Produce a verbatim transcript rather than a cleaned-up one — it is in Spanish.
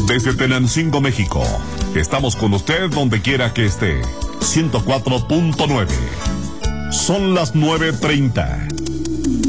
Desde Tenancingo, México. Estamos con usted donde quiera que esté. ciento cuatro punto nueve. Son las nueve treinta.